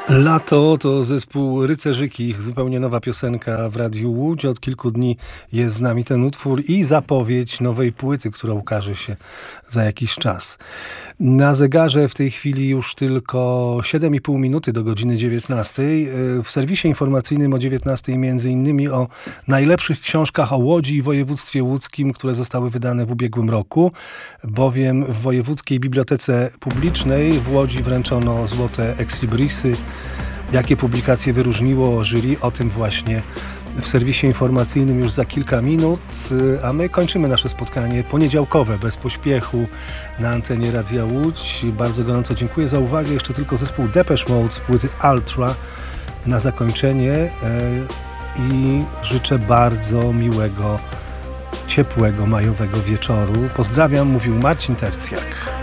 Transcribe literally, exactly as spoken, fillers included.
Lato to zespół Rycerzyki, zupełnie nowa piosenka w Radiu Łódź. Od kilku dni jest z nami ten utwór i zapowiedź nowej płyty, która ukaże się za jakiś czas. Na zegarze w tej chwili już tylko siedem i pół minuty do godziny dziewiętnastej. W serwisie informacyjnym o dziewiętnastej między innymi o najlepszych książkach o Łodzi i województwie łódzkim, które zostały wydane w ubiegłym roku, bowiem w Wojewódzkiej Bibliotece Publicznej w Łodzi wręczono złote ekslibrisy. Jakie publikacje wyróżniło jury? O tym właśnie w serwisie informacyjnym już za kilka minut, a my kończymy nasze spotkanie poniedziałkowe, bez pośpiechu, na antenie Radia Łódź. Bardzo gorąco dziękuję za uwagę. Jeszcze tylko zespół Depeche Mode z płyty Ultra na zakończenie i życzę bardzo miłego, ciepłego, majowego wieczoru. Pozdrawiam, mówił Marcin Tercjak.